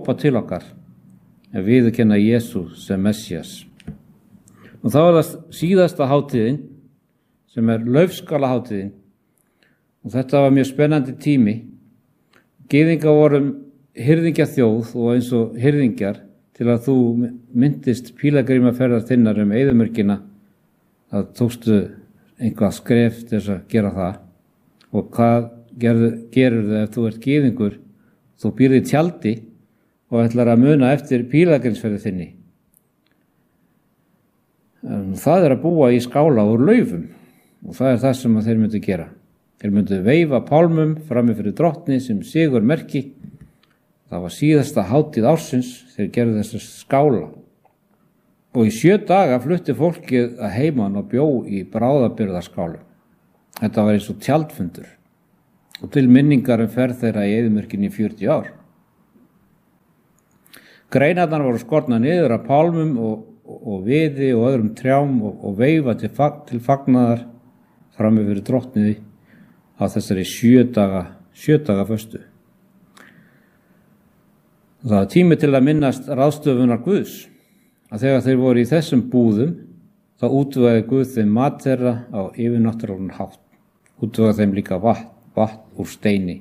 hrópa til okkar að viðurkenna Jesú sem Messías. Og þá það síðasta hátíðin sem laufskálahátíðin, og þetta var mjög spennandi tími. Gyðingar voru hirðingjaþjóð og eins og hirðingjar til að þú myndist pílagrímaferðar þinnar eyðimörkina, að tókstu einhvað skref til þess að gera það. Og hvað gerur þau ef þú ert gyðingur? Þú býrð í tjaldi og ætlar að muna eftir pílagrímsferði þinni. Það að búa í skála úr laufum, og það það sem þeir myndu gera. Þeir myndu veifa pálmum frammi fyrir drottni sem sigurmerki. Það var síðasta hátíð ársins þeir gerðu þessa skála. Og í 7 daga flutti fólkið að heiman og bjó í bráðabirgðaskálu. Þetta var eins og tjaldfundur og til minningar ferð þeirra í eyðimörkinni í 40 ár. Greinarnar voru skornar niður af pálmum og viði og öðrum trjám og veifa til fagnaðar frammi fyrir drottniði á þessari 7 daga föstu. Það var tími til að minnast ráðstöfunar Guðs, að þegar þeir voru í þessum búðum, þá útvegaði Guð þeim mat þeirra á yfirnáttúrulegan hátt. Útvegaði þeim líka vatn úr steini.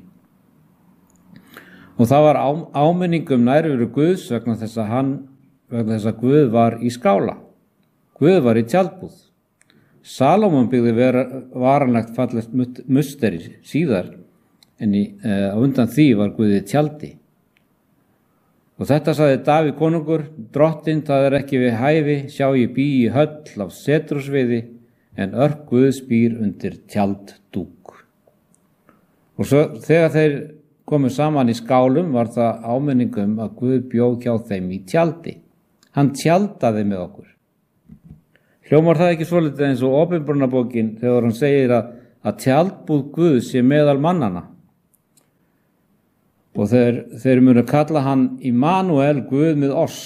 Og það var áminning nærveru Guðs vegna þess að Guð var í skála. Guð var í tjaldbúð. Salómon byggði varanlegt fallegt musteri síðar, en á undan því var Guð í tjaldi. Og þetta sagði Davíð konungur: Drottinn, það ekki við hæfi, sjá ég bý í höll af setrusviði, en örk Guðs býr undir tjalddúk. Og svo þegar þeir komu saman í skálum var það áminning að Guð bjó hjá þeim í tjaldi. Hann tjaldaði með okkur. Hljómar það ekki svolítið eins og Opinberunarbókin þegar hann segir að tjaldbúð Guðs sé meðal mannanna? Og þeir munu kalla hann Immanuel, Guð með oss.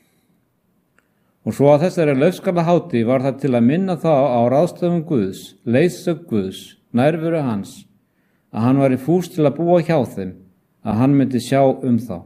Og svo að þessari laufskálahátíð var það til að minna þá á ráðstöfun Guðs, leiðsögn Guðs, nærveru hans, að hann væri fús til að búa hjá þeim, að hann myndi sjá þá.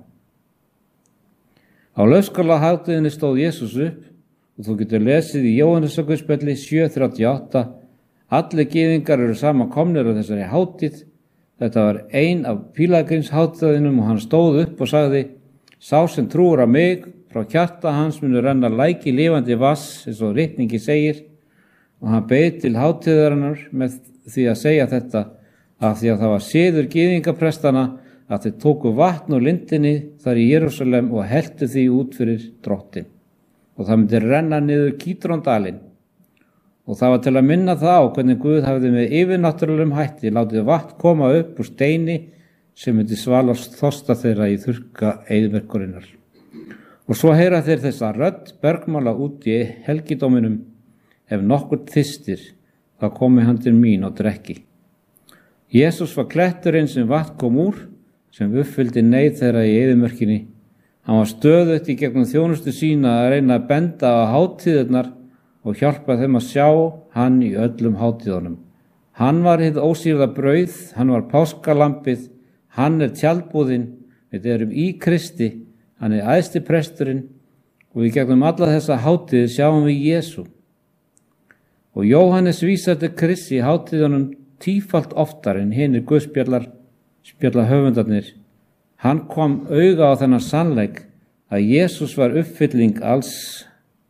Á laufskálahátíðinni stóð Jesús upp, og þú getur lesið í Jóhannesarguðspjalli 7:38, allir gyðingar eru saman komnir á þessari hátíð. Þetta var ein af pílagrímshátíðinum og hann stóð upp og sagði: Sá sem trúir á mig, frá hjarta hans munu renna læki lifandi vatns, eins og ritningi segir. Og hann beið til hátíðarinnar með því að segja þetta, af því að það var siður gyðingaprestana að þeir tóku vatn úr lindinni þar í Jerúsalem og helltu því út fyrir Drottinn. Og það myndi renna niður Kítróndalinn. Og það var til að minna það á hvernig Guð hafði með yfirnáttúrulegum hætti látið vatn koma upp úr steini sem myndi svalast þorsta þeirra í þurrka eyðimerkurinnar. Og svo heyra þeir þessa rödd bergmála út í helgidóminum: Ef nokkur þyrstir, þá komi hann til mín og drekki. Jesús var kletturinn sem vatn kom úr, sem uppfyldi neyð þeirra í eyðimörkinni. Hann var stöðugt í gegnum þjónustu sína að reyna að benda á hátíðirnar og hjálpa þeim að sjá hann í öllum hátíðunum. Hann var hið ósýrða brauð, hann var páskalambið, hann tjaldbúðin, við erum í Kristi, hann æðsti presturinn, og í gegnum alla þessa hátíð sjáum við Jesú. Og Jóhannes vísar til Krists í hátíðunum tífalt oftar en hinir guðspjalla höfundarnir. Hann kom auga á þennan sannleik að Jesús var uppfylling alls,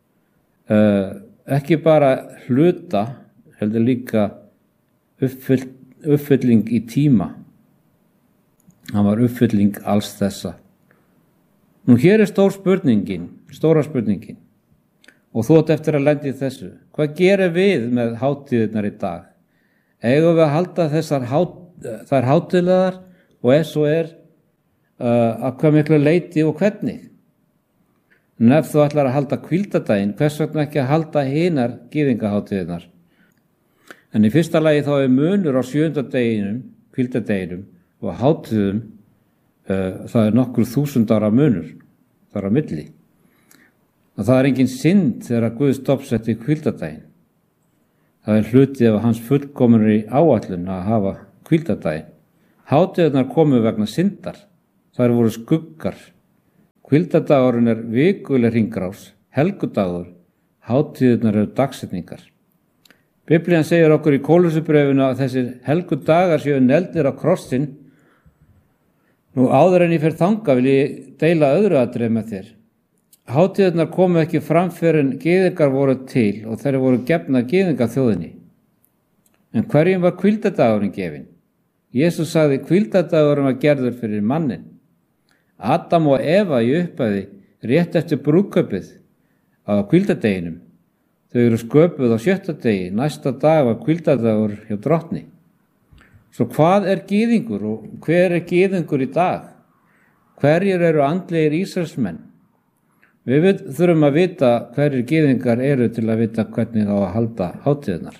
ekki bara hluta, heldur líka uppfylling í tíma. Hann var uppfylling alls þessa. Nú hér stóra spurningin, og þú átt eftir að lenda í þessu. Hvað gerum við með hátíðirnar í dag? Eigum við að halda þær hátíðlegar, og ef svo að hvað miklu leyti og hvernig? En ef þú ætlar að halda hvíldardaginn, hvers vegna ekki að halda hinar gyðingahátíðirnar? En í fyrsta lagi þá munur á 7. deginum, hvíldardeginum og hátíðum, það nokkur 1000 ára munur þar á milli. Og það engin synd þegar Guð stoppsetti hvíldardaginn. Það hluti af hans fullkominni áætlun að hafa hvíldardaginn. Hátíðirnar komu vegna syndar. Þær voru skuggar. Hvíldardagurinn er vikuleg hringrás, helgudagur, hátíðirnar eru dagsetningar. Biblían segir okkur í Kólussubréfinu að þessir helgudagar séu negldir á krossinn. Nú áður en ég fer þangað vil ég deila öðru atriði með þér. Hátíðirnar komu ekki fram fyrr en gyðingar voru til og þeir voru gefnar gyðingaþjóðinni. En hverjum var hvíldardagurinn gefinn? Jesús sagði hvíldardagurinn var gerður fyrir mannin. Adam og Eva í upphafi rétt eftir brúðkaupið á hvíldardeginum. Þau eru sköpuð á 7. degi, næsta dag var hvíldardagur hjá Drottni. Svo hvað er gyðingur og hver er gyðingur í dag? Hverjir eru andlegir Ísraelsmenn? Við þurfum að vita hverjir gyðingar eru til að vita hvernig á að halda hátíðirnar.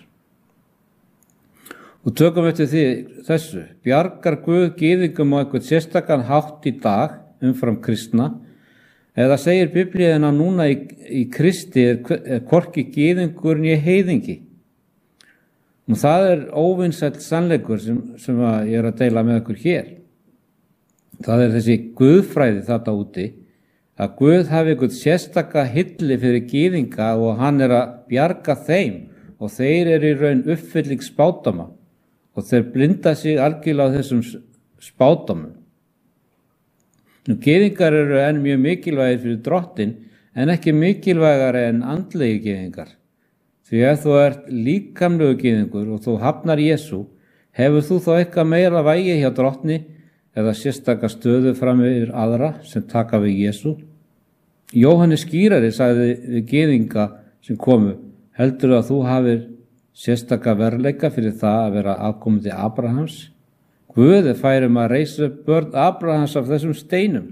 Og tökum eftir þessu, bjargar Guð gyðingum á einhvern sérstakann hátt í dag umfram kristna, eða segir Biblíuna núna í Kristi er hvorki gyðingur né heiðingi. Og það er óvinsæll sannleikur sem ég er að deila með okkur hér. Það er þessi guðfræði þarna úti, að Guð hafi einhvern sérstaka hilli fyrir gyðinga og hann er að bjarga þeim og þeir eru í raun uppfylling spádóma og þeir blinda sig algjörlega á þessum spádómum. Nú, gyðingar eru enn mjög mikilvægir fyrir Drottin en ekki mikilvægari en andlegi gyðingar. Því ef þú ert líkamlegu gyðingur og þú hafnar Jesú, hefur þú þá eitthvað meira vægi hjá Drottni eða sérstaka stöðu fram yfir aðra sem taka við Jesú? Jóhannes skýrari sagði við gyðinga sem komu, heldur að þú hafir sérstaka verðleika fyrir það að vera afkomandi Abrahams? Guð er færum að reisa upp börn Abrahams af þessum steinum.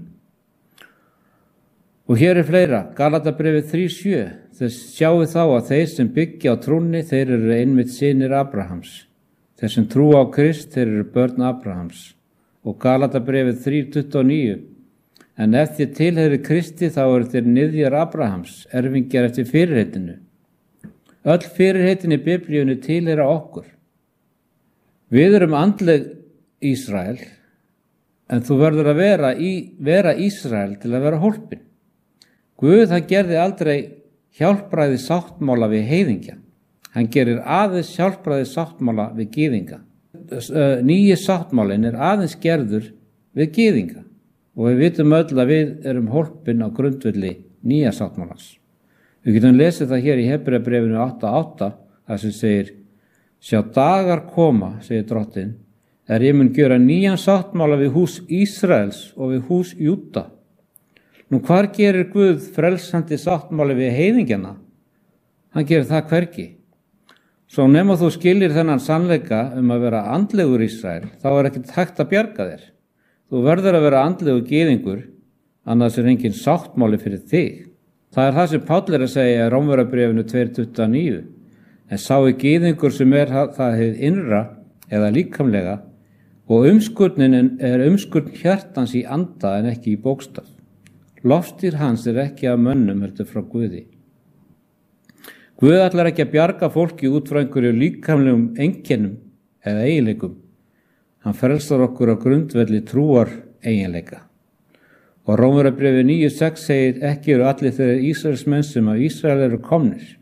Og hér er fleira, Galatabréfið 3:7. Þess sjáu þá að þeir sem byggja á trúnni, þeir eru einmitt synir Abrahams. Þeir sem trúa á Krist, þeir eru börn Abrahams. Og Galatabréfið 3:29. En ef þér tilheyrir Kristi þá eru þeir niðjar Abrahams, erfingjar eftir fyrirheitinu. Öll fyrirheitin í Biblíunni tilheyra okkur. Við erum andleg Ísrael, en þú verður að vera Ísrael til að vera hólpin. Guð, hann gerði aldrei hjálpræði sáttmála við heiðingja. Hann gerir aðeins hjálpræði sáttmála við gyðinga. Nýji sáttmálin er aðeins gerður við gyðinga og við vitum öll að við erum hólpin á grundvelli nýja sáttmálans. Við getum lesið það hér í Hebreabréfinu 8:8 þar sem segir: Sjá dagar koma, segir Drottinn, er ég mun gjöra nýjan sáttmála við hús Ísraels og við hús Júda. Nú hvar gerir Guð frelsandi sáttmáli við heiðingjana? Hann gerir það hvergi. Svo nema þú skilir þennan sannleika að vera andlegur Ísrael, þá er ekkert hægt að bjarga þér. Þú verður að vera andlegur gyðingur, annars er engin sáttmáli fyrir þig. Það er það sem Páll er að segja í Rómverjabréfinu 2:29. En sá gyðingur sem er það hið innra eða líkamlega, og umskurnin er umskurn hjartans í anda en ekki í bókstaf. Lofstýr hans er ekki af mönnum heldur frá Guði. Guð ætlar ekki að bjarga fólki út frá einhverju líkamlegum einkennum eða eiginleikum. Hann frelsar okkur á grundvelli trúar eiginleika. Og Rómverjabréfið 9:6 segir: ekki eru allir þeir Ísraelsmenn sem af Ísrael eru komnir.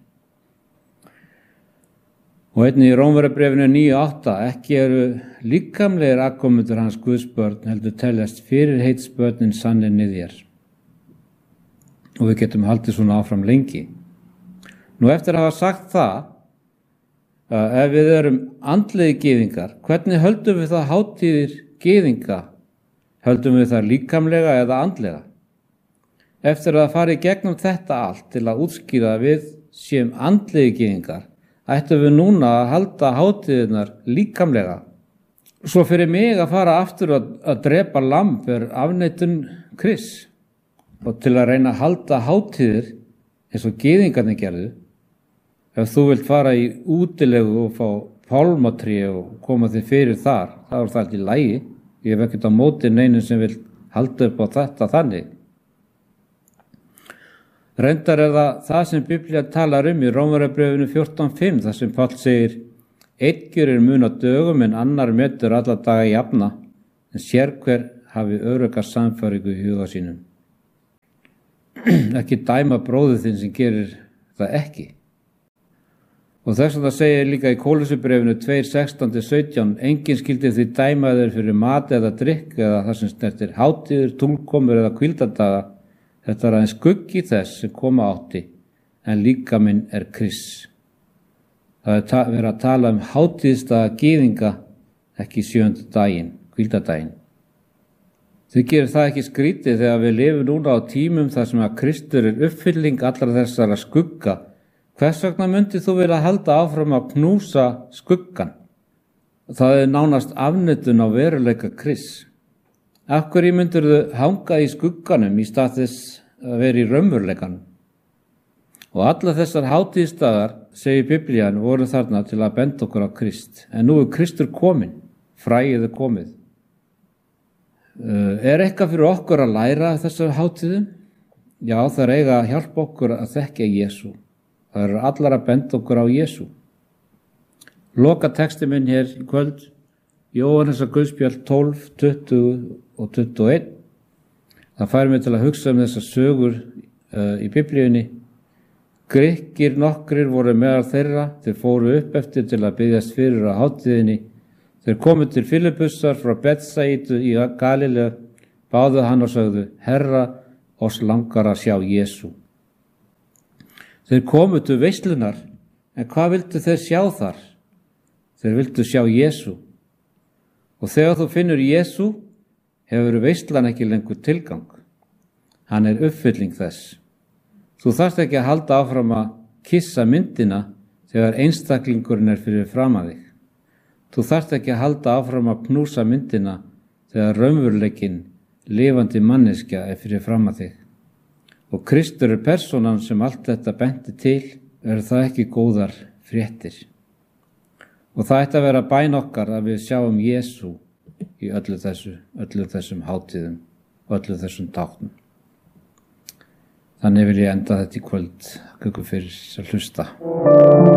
Og einnig í Rómverjabréfinu 9:8: ekki eru líkamlegir afkomendur hans Guðsbörn, heldur teljast fyrirheitsbörnin sannir niðjar. Og við getum haldið svona áfram lengi. Nú eftir að hafa sagt það, ef við erum andlegi gyðingar, hvernig höldum við það hátíðir gyðinga? Höldum við það líkamlega eða andlega? Eftir að fara í gegnum þetta allt til að útskýra að við séum andlegi gyðingar, ættum við núna að halda hátíðirnar líkamlega. Svo fyrir mig að fara aftur að drepa lamb er afneitun Krists. Og til að reyna að halda hátíðir eins og gyðingarnir gerðu, ef þú vilt fara í útilegu og fá pálmatré og koma þig fyrir þar, þá er það allt í lagi. Ég hef ekkert á móti neinum sem vil halda upp á þetta þannig. Reyndar er það sem Biblía talar í Rómverjabréfinu 14:5, þar sem Páll segir: einn gjörir mun á dögum en annar metur alla daga jafna, en sérhver hafi örugga sannfæringu í huga sínum. ekki dæma bróður þinn sem gerir það ekki. Og þess að það segir líka í Kólussubréfinu 2:16-17, enginn skyldi því dæma þeir fyrir mat eða drykk eða það sem snertir hátíður, túlkomur eða hvíldardaga. Þetta er aðeins skuggi þess sem koma átti, en líkaminn er Krists. Það er verið að tala hátíðsdaga gyðinga, ekki 7. daginn, hvíldardaginn. Þið gerir það ekki skrítið þegar við lifum núna á tímum þar sem að Kristur er uppfylling allra þessara skugga. Hvers vegna myndið þú vilja halda áfram að knúsa skuggan? Það er nánast afneitun á veruleika Krists. Af hverju myndir þú hanga í skugganum í stað þess að vera í raunveruleikanum? Og alla þessar hátíðsdagar, segir Biblían, voru þarna til að benda okkur á Krist. En nú er Kristur kominn, fræið er komið. Er eitthvað fyrir okkur að læra af þessar hátíðum? Já, það er eiga að hjálpa okkur að þekkja Jesú. Það eru allar að benda okkur á Jesú. Loka texti minn hér í kvöld, Jóhannesar Guðspjall 12, 20 og 21. Það fær mig til að hugsa þessar sögur í Biblíunni. Grikkir nokkrir voru meðal þeirra, þeir fóru upp eftir til að biðjast fyrir á hátíðinni. Þeir komu til Filippusar frá Betsaidu í Galileu, báðu hann og sögðu, Herra, oss langar að sjá Jesú. Þeir komu til veislunar, en hvað vildu þeir sjá þar? Þeir vildu sjá Jesú. Og þegar þú finnur Jesú, hefur veislan ekki lengur tilgang. Hann er uppfylling þess. Þú þarft ekki að halda áfram að kissa myndina þegar einstaklingurinn er fyrir framan þig. Þú þarft ekki að halda áfram að knúsa myndina þegar raunveruleikinn, lifandi manneskja, er fyrir framan þig. Og Kristur er persónan sem allt þetta benti til, eru það ekki góðar fréttir. Og það ætti að vera bæn okkar að við sjáum Jesú í öllu þessum hátíðum og öllu þessum táknum. Þannig vil ég enda þetta í kvöld. Þakka ykkur fyrir að hlusta.